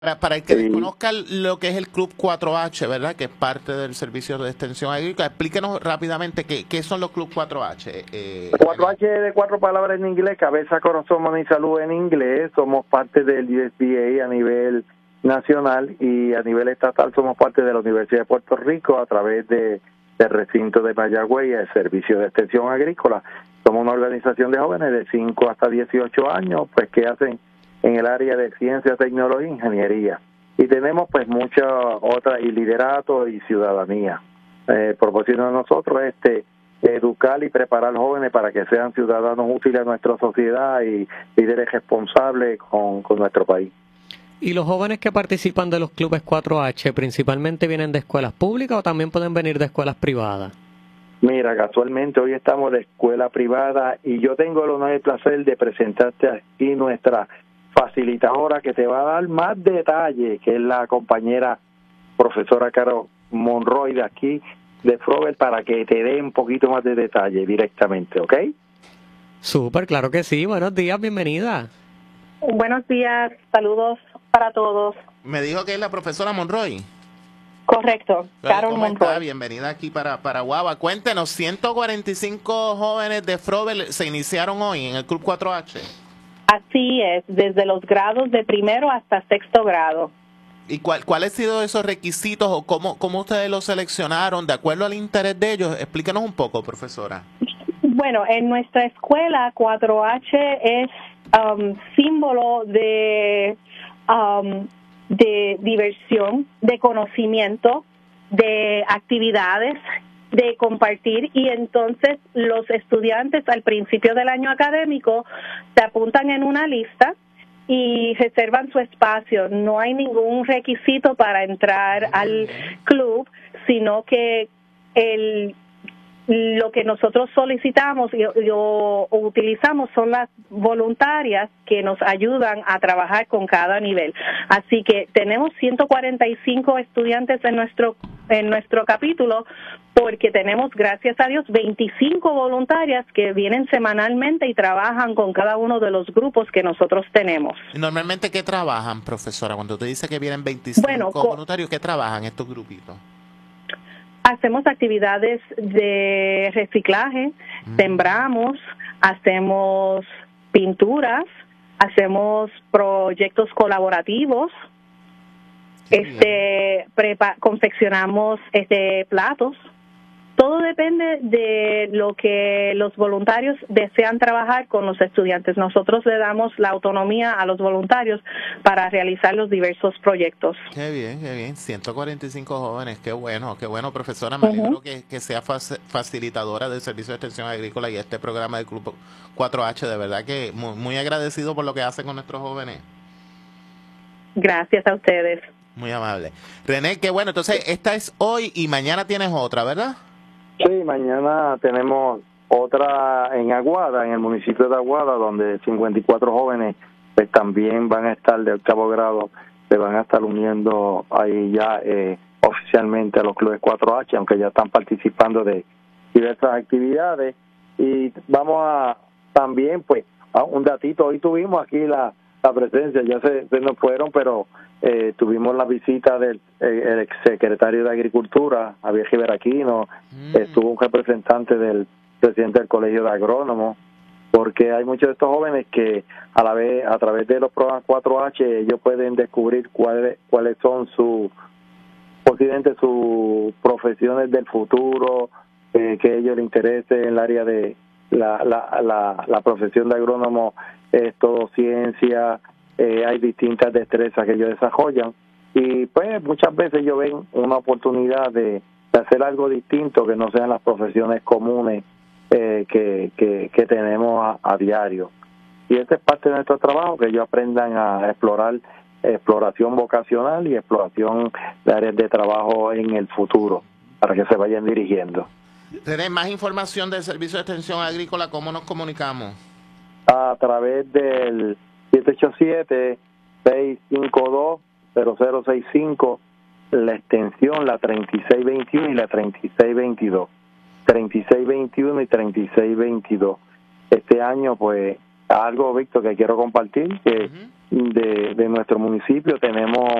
Para el que desconozca lo que es el Club 4H, ¿verdad? Que es parte del Servicio de Extensión Agrícola, explíquenos rápidamente qué son los Club 4H. 4H de 4 palabras en inglés, cabeza, corazón, mano y salud en inglés. Somos parte del USDA a nivel nacional y a nivel estatal somos parte de la Universidad de Puerto Rico a través del recinto de Mayagüez y el Servicio de Extensión Agrícola. Somos una organización de jóvenes de 5 hasta 18 años, pues que hacen en el área de ciencia, tecnología e ingeniería. Y tenemos pues muchas otras, y liderato y ciudadanía. Propósito de nosotros es educar y preparar jóvenes para que sean ciudadanos útiles a nuestra sociedad y líderes responsables con nuestro país. ¿Y los jóvenes que participan de los clubes 4H principalmente vienen de escuelas públicas o también pueden venir de escuelas privadas? Mira, casualmente hoy estamos de escuela privada y yo tengo el honor y el placer de presentarte aquí nuestra facilitadora que te va a dar más detalles, que es la compañera profesora Caro Monroy de aquí de Frober, para que te dé un poquito más de detalle directamente, ¿ok? Súper, claro que sí. Buenos días, bienvenida. Buenos días, saludos para todos. Me dijo que es la profesora Monroy. Correcto, Carol ¿Cómo Monroy. está? Bienvenida aquí para Guava. Cuéntenos, 145 jóvenes de Frober se iniciaron hoy en el Club 4H. Así es, desde los grados de primero hasta sexto grado. ¿Y cuáles han sido esos requisitos o cómo ustedes los seleccionaron de acuerdo al interés de ellos? Explíquenos un poco, profesora. Bueno, en nuestra escuela 4H es símbolo de diversión, de conocimiento, de actividades, de compartir, y entonces los estudiantes al principio del año académico se apuntan en una lista y reservan su espacio. No hay ningún requisito para entrar al club, sino que lo que nosotros solicitamos o utilizamos son las voluntarias que nos ayudan a trabajar con cada nivel. Así que tenemos 145 estudiantes en nuestro capítulo, porque tenemos, gracias a Dios, 25 voluntarias que vienen semanalmente y trabajan con cada uno de los grupos que nosotros tenemos. ¿Normalmente qué trabajan, profesora? Cuando usted dice que vienen 25 voluntarios, ¿qué trabajan estos grupitos? Hacemos actividades de reciclaje, sembramos, hacemos pinturas, hacemos proyectos colaborativos, confeccionamos platos. Todo depende de lo que los voluntarios desean trabajar con los estudiantes. Nosotros le damos la autonomía a los voluntarios para realizar los diversos proyectos. Qué bien, qué bien. 145 jóvenes, qué bueno, profesora. Me alegro que sea facilitadora del Servicio de Extensión Agrícola y este programa del Club 4H. De verdad que muy agradecido por lo que hacen con nuestros jóvenes. Gracias a ustedes. Muy amable. René, qué bueno. Entonces, esta es hoy y mañana tienes otra, ¿verdad? Sí, mañana tenemos otra en Aguada, en el municipio de Aguada, donde 54 jóvenes pues también van a estar de octavo grado, se van a estar uniendo ahí ya oficialmente a los clubes 4H, aunque ya están participando de diversas actividades. Y vamos a también, pues, a un datito, hoy tuvimos aquí la presencia, ya se nos fueron, pero tuvimos la visita del el exsecretario de Agricultura, Javier Giberaquino, estuvo un representante del presidente del Colegio de Agrónomos, porque hay muchos de estos jóvenes que a la vez, a través de los programas 4H, ellos pueden descubrir cuáles son posiblemente sus profesiones del futuro, que a ellos les interese en el área de la profesión de agrónomo. Es todo ciencia, hay distintas destrezas que ellos desarrollan y pues muchas veces ellos ven una oportunidad de hacer algo distinto que no sean las profesiones comunes que tenemos a diario. Y este es parte de nuestro trabajo, que ellos aprendan a exploración vocacional y exploración de áreas de trabajo en el futuro, para que se vayan dirigiendo. ¿Tenés más información del Servicio de Extensión Agrícola? ¿Cómo nos comunicamos? A través del 787-652-0065, la extensión, la 3621 y la 3622. 3621 y 3622. Este año, pues, algo, Víctor, que quiero compartir, que de nuestro municipio. Tenemos